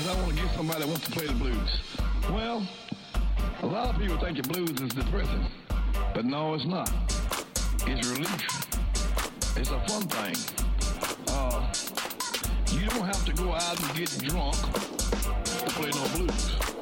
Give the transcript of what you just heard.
because I want to get somebody that wants to play the blues. Well, a lot of people think the blues is depressing, but no, it's not. It's relief. It's a fun thing. You don't have to go out and get drunk to play no blues.